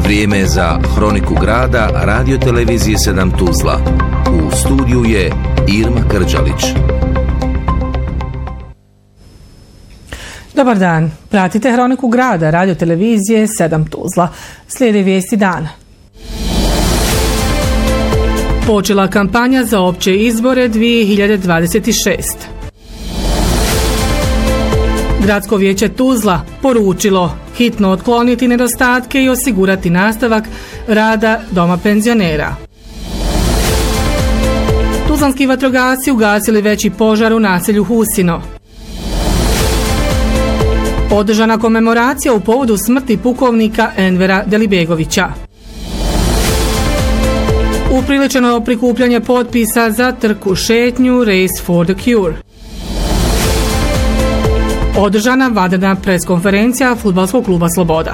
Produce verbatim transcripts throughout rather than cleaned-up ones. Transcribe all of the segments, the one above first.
Vrijeme je za Hroniku grada Radio-televizije sedam Tuzla. U studiju je Irma Krđalić. Dobar dan, pratite Hroniku grada Radio-televizije sedam Tuzla. Slijede vijesti dana. Počela kampanja za opće izbore dvije hiljade dvadeset šeste. Gradsko vijeće Tuzla poručilo hitno otkloniti nedostatke i osigurati nastavak rada Doma penzionera. Tuzlanski vatrogasci ugasili veći požar u naselju Husino. Održana komemoracija u povodu smrti pukovnika Envera Delibegovića. Upriličeno prikupljanje potpisa za trku šetnju Race for the Cure. Održana vanredna preskonferencija Fudbalskog kluba Sloboda.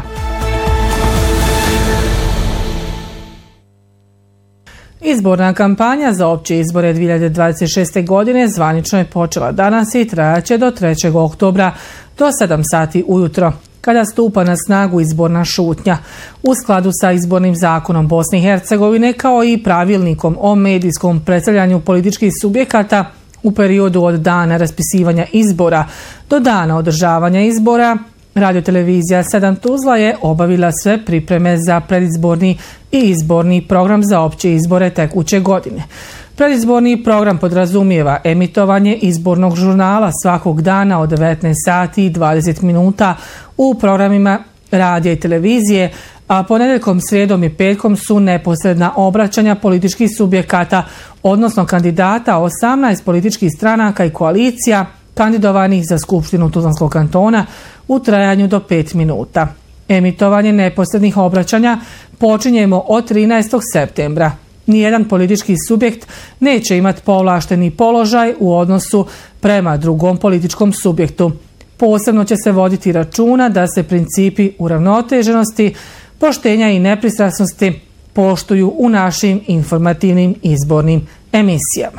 Izborna kampanja za opće izbore dvije hiljade dvadeset šeste. godine zvanično je počela danas i trajaće do trećeg oktobra do sedam sati ujutro, kada stupa na snagu izborna šutnja, u skladu sa izbornim zakonom Bosne i Hercegovine kao i pravilnikom o medijskom predstavljanju političkih subjekata. U periodu od dana raspisivanja izbora do dana održavanja izbora, Radio-televizija sedam Tuzla je obavila sve pripreme za predizborni i izborni program za opće izbore tekuće godine. Predizborni program podrazumijeva emitovanje izbornog žurnala svakog dana od devetnaest sati i dvadeset minuta u programima radija i televizije, a ponedjeljkom, srijedom i petkom su neposredna obraćanja političkih subjekata, odnosno kandidata osamnaest političkih stranaka i koalicija kandidovanih za Skupštinu Tuzlanskog kantona u trajanju do pet minuta. Emitovanje neposrednih obraćanja počinjemo od trinaestog septembra. Nijedan politički subjekt neće imati povlašteni položaj u odnosu prema drugom političkom subjektu. Posebno će se voditi računa da se principi uravnoteženosti, poštenja i nepristrasnosti poštuju u našim informativnim izbornim emisijama.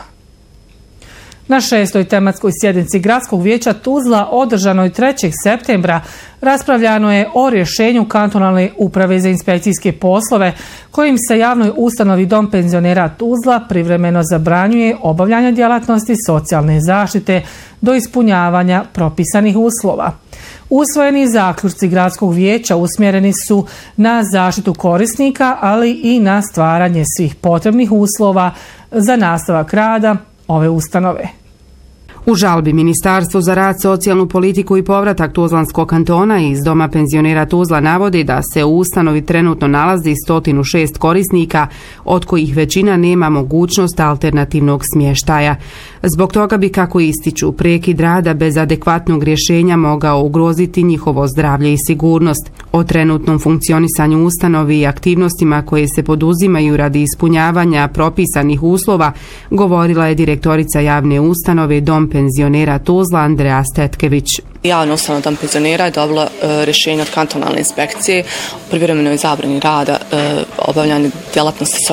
Na šestoj tematskoj sjednici Gradskog vijeća Tuzla održanoj trećeg septembra raspravljano je o rješenju kantonalne uprave za inspekcijske poslove kojim se javnoj ustanovi Dom penzionera Tuzla privremeno zabranjuje obavljanje djelatnosti socijalne zaštite do ispunjavanja propisanih uslova. Usvojeni zaključci Gradskog vijeća usmjereni su na zaštitu korisnika, ali i na stvaranje svih potrebnih uslova za nastavak rada ove ustanove. U žalbi Ministarstvo za rad, socijalnu politiku i povratak Tuzlanskog kantona iz Doma penzionera Tuzla navodi da se u ustanovi trenutno nalazi sto šest korisnika, od kojih većina nema mogućnost alternativnog smještaja. Zbog toga bi, kako ističu, prekid rada bez adekvatnog rješenja mogao ugroziti njihovo zdravlje i sigurnost. O trenutnom funkcionisanju ustanovi i aktivnostima koje se poduzimaju radi ispunjavanja propisanih uslova govorila je direktorica javne ustanove Dom penzionera Tuzla Andreja Stetkević. Javna ustanova Dom penzionera je dobila e, rješenje od kantonalne inspekcije o privremenoj zabrani rada, e, obavljanja djelatnosti